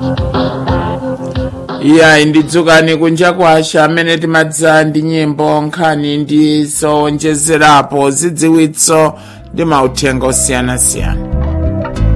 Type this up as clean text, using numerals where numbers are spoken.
iya ndidzukani kunja kwasha amene timadza ndi nyimbo nkhani ndi zowonjezerapo zidziwitso ndi mauthenga osiyanasiyana.